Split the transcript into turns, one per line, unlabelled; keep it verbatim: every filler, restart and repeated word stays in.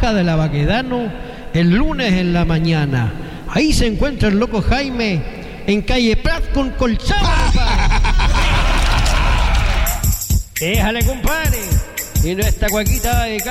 baja de la Baquedano el lunes en la mañana. Ahí se encuentra el loco Jaime en calle Prat con Colchagua. Déjale, compadre. Y nuestra cuaquita de